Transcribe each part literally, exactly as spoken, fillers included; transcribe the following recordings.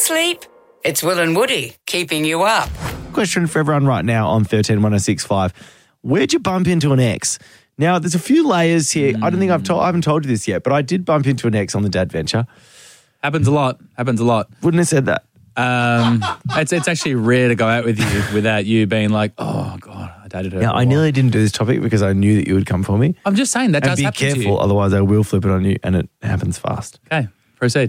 sleep? It's Will and Woody keeping you up. Question for everyone right now on thirteen one oh six five. Where'd you bump into an ex? Now, there's a few layers here. Mm. I don't think I've told, I haven't told you this yet, but I did bump into an ex on the Dad Venture. Happens a lot. Happens a lot. Wouldn't have said that. Um, it's it's actually rare to go out with you without you being like, oh, God, I dated her. Now, I nearly didn't do this topic because I knew that you would come for me. I'm just saying that and does be happen careful, to you. Otherwise I will flip it on you, and it happens fast. Okay, proceed.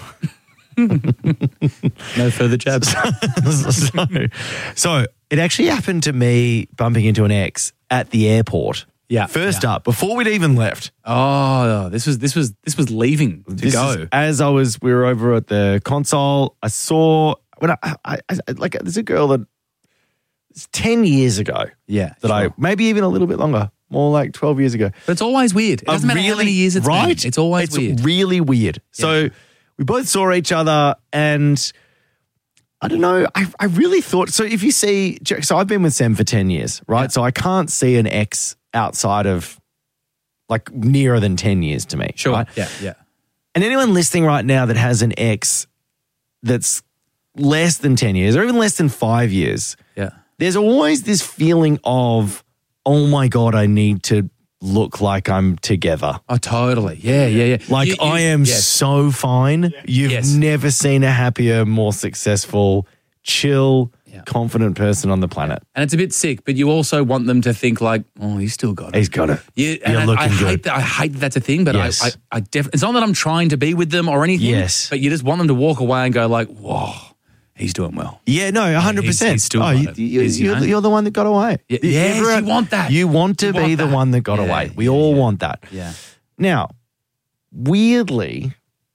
No further jabs. so, so it actually happened to me bumping into an ex at the airport. Yeah. First yeah. up, before we'd even left. Oh, this was this was this was leaving to this go. Is, as I was, we were over at the console. I saw when I, I, I like there's a girl that it's ten years ago. Yeah, that sure. I maybe even a little bit longer, more like twelve years ago. But it's always weird. It doesn't matter really, how many years it's right? been. It's always it's weird. It's really weird. Yeah. So we both saw each other, and I don't know. I I really thought so. If you see, so I've been with Sam for ten years, right? Yeah. So I can't see an ex outside of. Like nearer than ten years to me. Sure. Right? Yeah, yeah. And anyone listening right now that has an ex that's less than ten years or even less than five years, yeah. there's always this feeling of, oh my God, I need to look like I'm together. Oh, totally. Yeah, yeah, yeah. Like You- you- I am yes. so fine. You've Yes. never seen a happier, more successful, chill, Yeah. confident person on the planet. And it's a bit sick, but you also want them to think like, oh, he's still got it. He's got it. Yeah, and You're I, looking I hate good. that. I hate that that's a thing, but Yes. I, I, I def- it's not that I'm trying to be with them or anything. Yes. But you just want them to walk away and go like, whoa, he's doing well. Yeah, no, one hundred percent. He's- he's still oh, got you, it. you, He's, you you're, know. the, you're the one that got away. Yeah, You- yes, everyone- you want that. You want to You be want the that. one that got Yeah, away. We yeah, all yeah. want that. Yeah. Now, weirdly,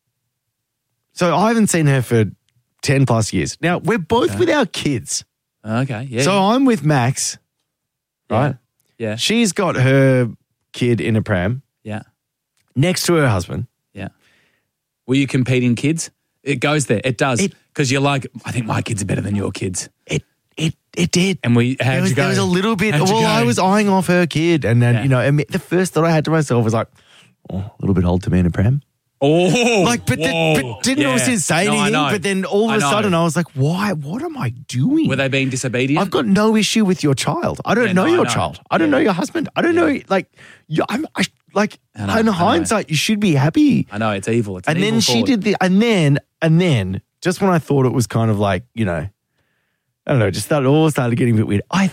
so I haven't seen her for ten plus years. Now, we're both Okay. with our kids. Okay. Yeah. So I'm with Max, right? Yeah. She's got her kid in a pram Yeah. next to her husband. Yeah. Were you competing kids? It goes there. It does. It- Because you're like, I think my kids are better than your kids. It it it did. And we, how'd There was, you go? there was a little bit. How'd you Well, go? I was eyeing off her kid, and then Yeah. you know, and the first thought I had to myself was like, "Oh, a little bit old to be in a pram." Oh, Like, but, the, whoa. but didn't Yeah. obviously say No, I anything. know. But then all I of a know. sudden, I was like, "Why? What am I doing?" Were they being disobedient? I've got no issue with your child. I don't Yeah, know no, I your know. child. I don't Yeah. know your husband. I don't know. Like, you, I'm I, like I know, I in know. hindsight, you should be happy. I know, it's evil. It's an And then evil she thought. did the, and then and then just when I thought it was kind of like, you know, I don't know, just started all started getting a bit weird. I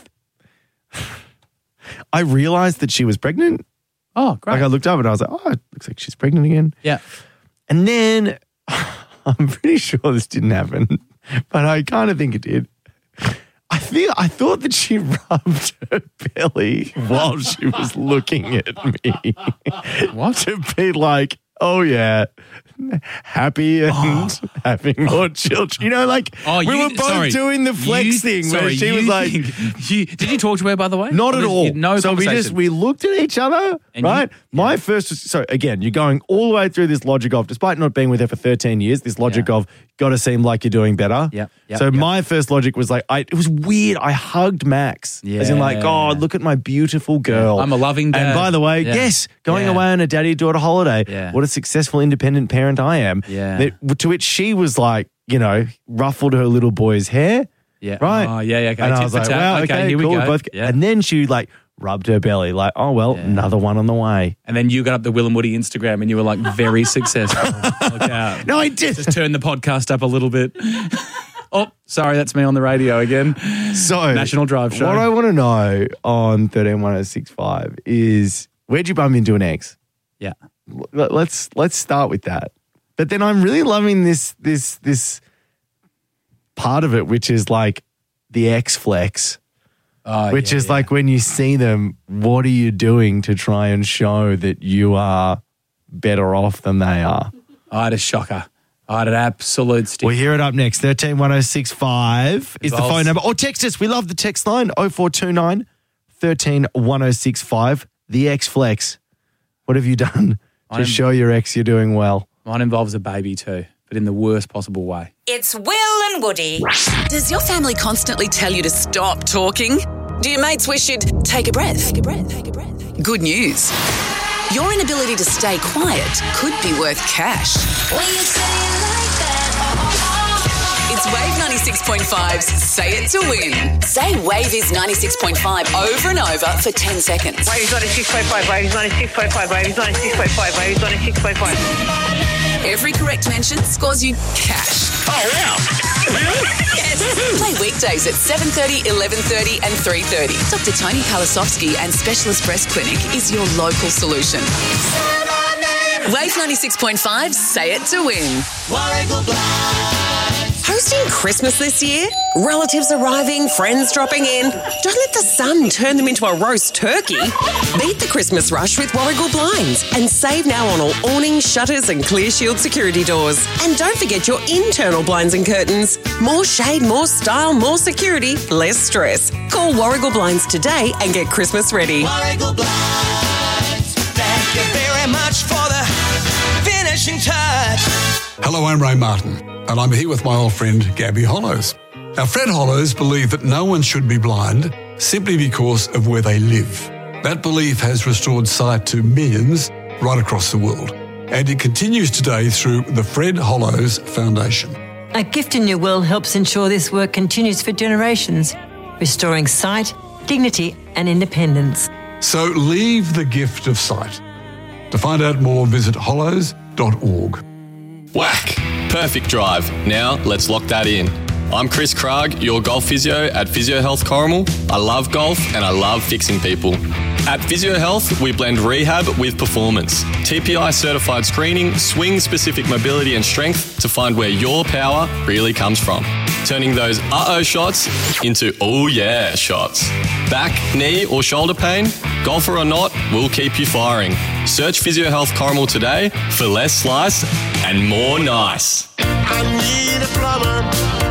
I realized that she was pregnant. Oh, great. Like I looked up and I was like, oh, it looks like she's pregnant again. yeah. And then I'm pretty sure this didn't happen, but I kind of think it did. I think I thought that she rubbed her belly while she was looking at me. What? To be like, oh yeah, happy and having more children. You know, like Oh, we you, were both sorry. doing the flex You- thing where sorry, she was you like, think- you, did you talk to her, by the way? not Or at there's- all. No so we conversation. just we looked at each other, And you- right? My first, so again, you're going all the way through this logic of, despite not being with her for thirteen years, this logic Yeah. of got to seem like you're doing better. Yep, yep, so yep. my first logic was like, I it was weird. I hugged Max, as in like, Yeah. oh, look at my beautiful girl. I'm a loving dad. And by the way, Yeah. yes, going Yeah. away on a daddy-daughter holiday. Yeah. What a successful independent parent I am. Yeah. That, to which she was like, you know, ruffled her little boy's hair. Yeah. Right. Oh, yeah, yeah. Okay. And I Tit was for like, tat. wow, okay, okay, here cool. we we go. both, Yeah. And then she like rubbed her belly, like, oh, well, Yeah. another one on the way. And then you got up the Will and Woody Instagram and you were like very successful. Look out. No, I did. Just turn the podcast up a little bit. Oh, sorry, that's me on the radio again. So, National Drive Show. What I want to know on thirteen one oh six five is, where'd you bump into an ex? Yeah. L- Let's let's start with that. But then I'm really loving this this this part of it, which is like the ex flex, Oh, which yeah, is yeah. like when you see them, what are you doing to try and show that you are better off than they are? I had a shocker. I had an absolute stick. We'll hear it up next. thirteen one oh six five is the Results. phone number. Or text us. We love the text line. oh four two nine, one three one oh six five. The ex flex. What have you done to I'm- show your ex you're doing well? Mine involves a baby too, but in the worst possible way. It's Will and Woody. Does your family constantly tell you to stop talking? Do your mates wish you'd take a breath? Take a breath. Take a breath. Good news. Your inability to stay quiet could be worth cash. ninety-six point five's Say It to Win. Say Wave is ninety-six point five over and over for ten seconds. Wave is ninety-six point five, Wave is ninety-six point five, Wave is ninety-six point five, Wave is ninety-six point five. Every correct mention scores you cash. Oh, wow. Really? Yes. Play weekdays at seven thirty, eleven thirty and three thirty. Doctor Tony Palasovsky and Specialist Breast Clinic is your local solution. Wave ninety-six point five, Say It to Win. Hosting Christmas this year? Relatives arriving, friends dropping in? Don't let the sun turn them into a roast turkey. Beat the Christmas rush with Warragul Blinds and save now on all awnings, shutters and clear shield security doors. And don't forget your internal blinds and curtains. More shade, more style, more security, less stress. Call Warragul Blinds today and get Christmas ready. Warragul Blinds, thank you very much for the finishing touch. Hello, I'm Ray Martin, and I'm here with my old friend Gabby Hollows. Our Fred Hollows believe that no one should be blind simply because of where they live. That belief has restored sight to millions right across the world, and it continues today through the Fred Hollows Foundation. A Gift in Your Will helps ensure this work continues for generations, restoring sight, dignity and independence. So leave the gift of sight. To find out more, visit hollows dot org. Whack! Perfect drive. Now let's lock that in. I'm Chris Krug, your golf physio at Physio Health Corrimal. I love golf and I love fixing people. At Physio Health, we blend rehab with performance. T P I certified screening, swing-specific mobility and strength to find where your power really comes from. Turning those uh-oh shots into oh yeah shots. Back, knee or shoulder pain? Golfer or not, we'll keep you firing. Search Physio Health Corrimal today for less slice and more nice. I need a plumber.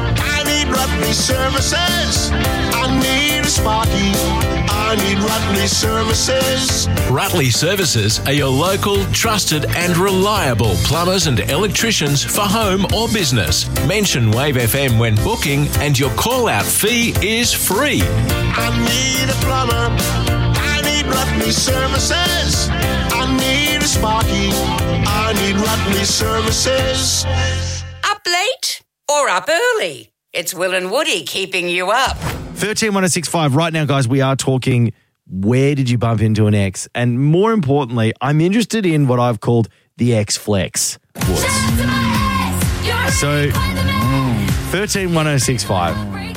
I need Rutley Services. I need a Sparky. I need Rutley Services. Rutley Services are your local, trusted and reliable plumbers and electricians for home or business. Mention Wave F M when booking and your call-out fee is free. I need a plumber. I need Rutley Services. I need a Sparky. I need Rutley Services. Up late or up early? It's Will and Woody keeping you up. thirteen one oh six five. Right now, guys, we are talking where did you bump into an ex? And more importantly, I'm interested in what I've called the ex flex. So, thirteen one oh six five.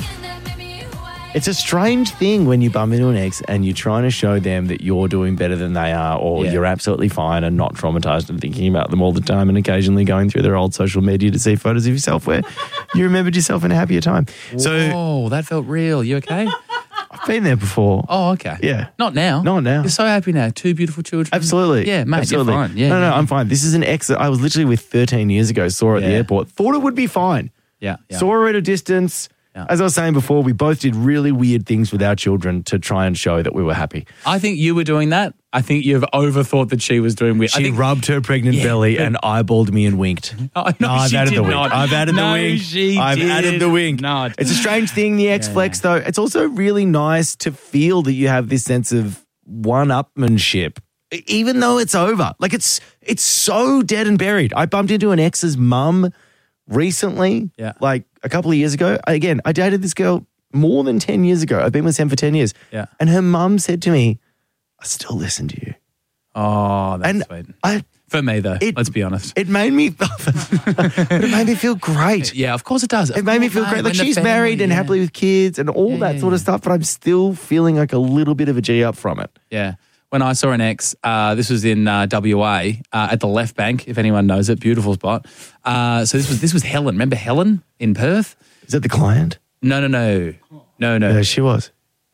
It's a strange thing when you bump into an ex and you're trying to show them that you're doing better than they are, or Yeah. you're absolutely fine and not traumatized and thinking about them all the time, and occasionally going through their old social media to see photos of yourself where you remembered yourself in a happier time. So Oh, that felt real. You okay? I've been there before. Oh, okay. Yeah. Not now. Not now. You're so happy now. Two beautiful children. Absolutely. Yeah, mate, Absolutely. you're fine. Yeah, no, no, yeah. I'm fine. This is an ex that I was literally with thirteen years ago, saw her at the Yeah. airport, thought it would be fine. Yeah, yeah. Saw her at a distance. Yeah. As I was saying before, we both did really weird things with our children to try and show that we were happy. I think you were doing that. I think you've overthought that she was doing weird. I She think, rubbed her pregnant Yeah, belly but- and eyeballed me and winked. Oh, no, I've she added did the wink. not. I've added No, the wink. she I've did added the wink. not. It's a strange thing, the ex flex, though. It's also really nice to feel that you have this sense of one-upmanship, e- even though it's over. Like it's it's so dead and buried. I bumped into an ex's mum recently, Yeah. like a couple of years ago. Again, I dated this girl more than ten years ago. I've been with Sam for ten years. Yeah. And her mum said to me, I still listen to you. Oh, that's And sweet. I, For me, though, It- let's be honest. it made me, but it made me feel great. Yeah, of course it does. It made me feel great. Like she's married and happily with kids and all Yeah, that yeah, sort of yeah. stuff, but I'm still feeling like a little bit of a G up from it. Yeah. When I saw an ex, uh, this was in uh, W A uh, at the Left Bank, if anyone knows it, beautiful spot. Uh, so this was this was Helen. Remember Helen in Perth? Is that the client? No, no, no, no, no. Yeah, she was.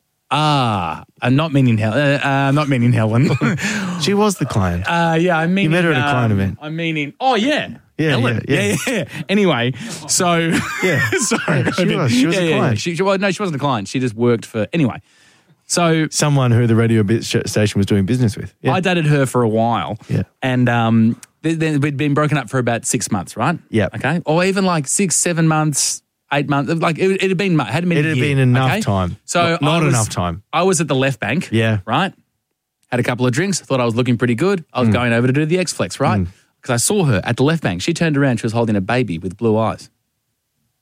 Ah, I'm not meaning Helen. Uh, uh, not meaning Helen. She was the client. uh, yeah, I mean. You met her at a client event. I'm meaning. Oh yeah. Yeah, Helen. yeah, yeah, yeah. yeah. Anyway, so Yeah. sorry, Yeah, she was. She was a client. She, she, well, no, she wasn't a client. She just worked for. Anyway, so Someone who the radio bit sh- station was doing business with. Yeah. I dated her for a while. Yeah. And um, th- then we'd been broken up for about six months, right? Yeah. Okay. Or even like six, seven months, eight months. Like it, it had been, hadn't been. It a had year, been enough okay? time. So Not- not I was- enough time. I was at the Left Bank. Yeah. Right. Had a couple of drinks. Thought I was looking pretty good. I was Mm. going over to do the X Flex, right? Because I saw her at the Left Bank. She turned around. She was holding a baby with blue eyes.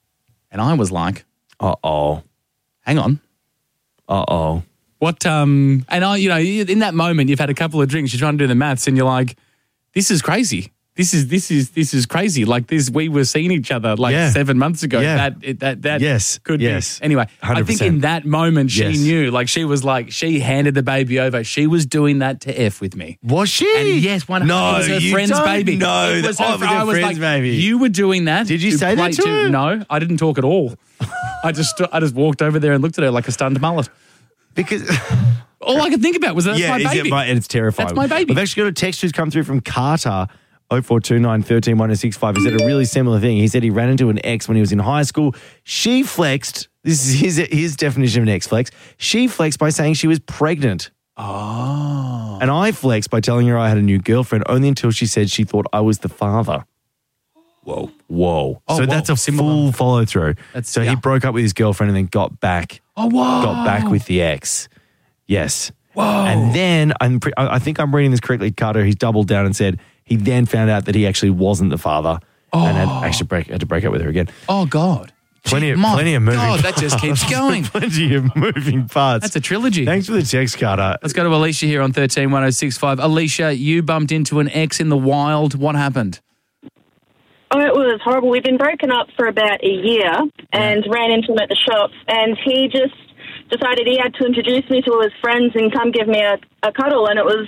And I was like, Uh-oh. hang on. Uh-oh. What, um, and I, you know, in that moment, you've had a couple of drinks, you're trying to do the maths, and you're like, this is crazy. This is, this is, this is crazy. Like this, we were seeing each other like Yeah. seven months ago. Yeah. That, it, that, that Yes. could Yes. be. Anyway, one hundred I think percent. in that moment, she Yes. knew, like she was like, she handed the baby over. She was doing that to F with me. Was she? And yes, one No, it was her you friend's don't baby. know It was that- her oh, fr- it was her I was friend's like, baby. you were doing that. Did you to say that play- to her? No, I didn't talk at all. I just, stu- I just walked over there and looked at her like a stunned mullet. Because all I could think about was that's yeah, my is baby. it my, and it's terrifying. That's my baby. We've actually got a text who's come through from Carter. oh four two nine, one three one oh six five. He said a really similar thing. He said he ran into an ex when he was in high school. She flexed. This is his, his definition of an ex flex. She flexed by saying she was pregnant. Oh. And I flexed by telling her I had a new girlfriend only until she said she thought I was the father. Whoa. Whoa. Oh, so whoa. that's a Similar. full follow through. That's- So yeah. he broke up with his girlfriend and then got back. Oh, whoa. Got back with the ex. Yes. Whoa. And then I'm pre- I I think I'm reading this correctly, Carter. He's doubled down and said he then found out that he actually wasn't the father and had actually break, had to break up with her again. Oh, God. Plenty of My plenty of moving. God, that just keeps parts. going. Plenty of moving parts. That's a trilogy. Thanks for the text, Carter. Let's go to Alicia here on thirteen one oh six five. Alicia, you bumped into an ex in the wild. What happened? Oh, it was horrible. We'd been broken up for about a year and ran into him at the shops, and he just decided he had to introduce me to all his friends and come give me a, a cuddle, and it was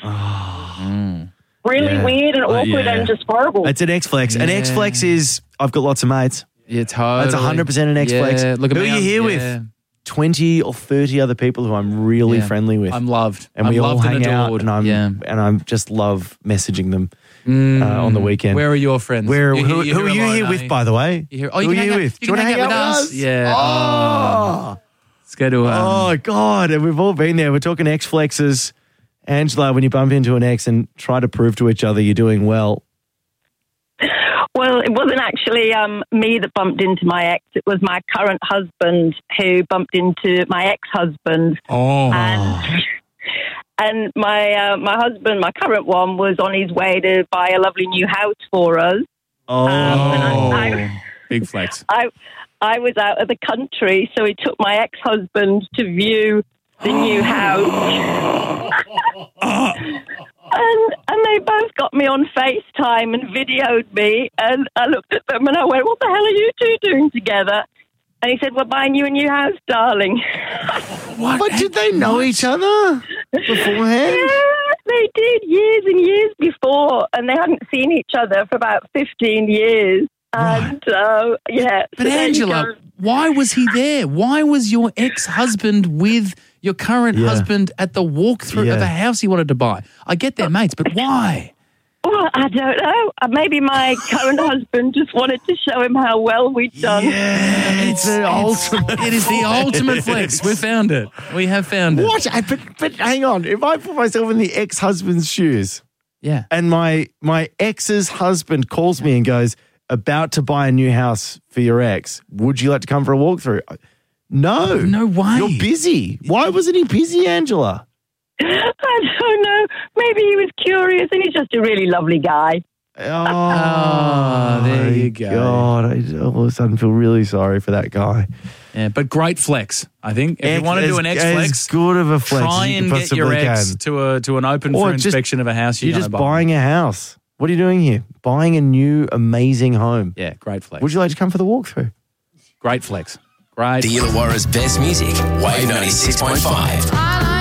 really Yeah. weird and Uh, awkward yeah. and just horrible. It's an X Flex. An Yeah. X Flex is I've got lots of mates. Yeah, totally. That's one hundred percent an X Flex. Yeah, look at Who me, are you I'm- here yeah. with? twenty or thirty other people who I'm really Yeah. friendly with. I'm loved. and I'm we all loved hang and out, adored. and I'm yeah. and I'm just love messaging them uh, on the weekend. Where are your friends? Where You're who, here- who you're are you alone, here are with, you? by the way? You're here- Oh, who you are can you hang out- with? you Do you can want to hang hang out out with with us? us? Yeah. Oh, Let's go to. Um, oh God! And we've all been there. We're talking X Flexes. Angela, when you bump into an ex and try to prove to each other you're doing well. Well, it wasn't actually um, me that bumped into my ex. It was my current husband who bumped into my ex-husband. Oh. And, and my uh, my husband, my current one, was on his way to buy a lovely new house for us. Oh, and I, I, big flex. I, I was out of the country, so he took my ex-husband to view the new house. And and they both got me on FaceTime and videoed me, and I looked at them and I went, "What the hell are you two doing together?" And he said, "We're buying you a new house, darling." What? But did they know each other beforehand? Yeah, they did years and years before, and they hadn't seen each other for about fifteen years. And uh, yeah, But so there you Angela, go. why was he there? Why was your ex-husband with your current Yeah. husband at the walkthrough Yeah. of a house he wanted to buy? I get they're mates, but why? Well, I don't know. Uh, Maybe my current husband just wanted to show him how well we'd done. Yeah, it's the ultimate. It is the ultimate flex. We found it. We have found it. What? I- But, but hang on. If I put myself in the ex-husband's shoes, Yeah. and my my ex's husband calls me and goes, "About to buy a new house for your ex. Would you like to come for a walkthrough?" No. No way. You're busy. Why wasn't he busy, Angela? I don't know. Maybe he was curious, and he's just a really lovely guy. Oh, there you go. God, I all of a sudden feel really sorry for that guy. Yeah, but great flex, I think. If you want to do an X As flex, good of a flex try as you and can get your possibly ex can. to a to an open Or for just- inspection of a house you're, You're just gonna buy. buying a house. What are you doing here? Buying a new, amazing home. Yeah, great flex. Would you like to come for the walkthrough? Great flex. Great. The Illawarra's best music, Wave ninety-six point five.